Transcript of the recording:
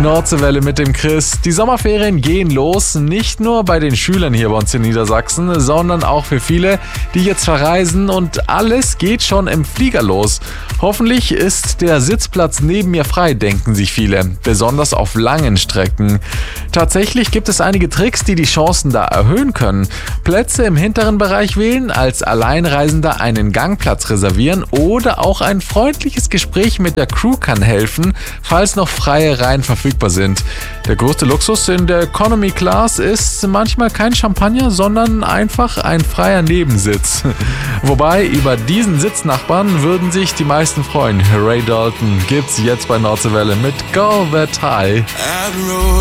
Nordseewelle mit dem Chris. Die Sommerferien gehen los, nicht nur bei den Schülern hier bei uns in Niedersachsen, sondern auch für viele, die jetzt verreisen, und alles geht schon im Flieger los. Hoffentlich ist der Sitzplatz neben mir frei, denken sich viele, besonders auf langen Strecken. Tatsächlich gibt es einige Tricks, die die Chancen da erhöhen können. Plätze im hinteren Bereich wählen, als Alleinreisender einen Gangplatz reservieren oder auch ein freundliches Gespräch mit der Crew kann helfen, falls noch freie Reihen verfügbar sind. Der größte Luxus in der Economy Class ist manchmal kein Champagner, sondern einfach ein freier Nebensitz. Wobei, über diesen Sitznachbarn würden sich die meisten freuen. Ray Dalton gibt's jetzt bei Nordseewelle mit Go That High.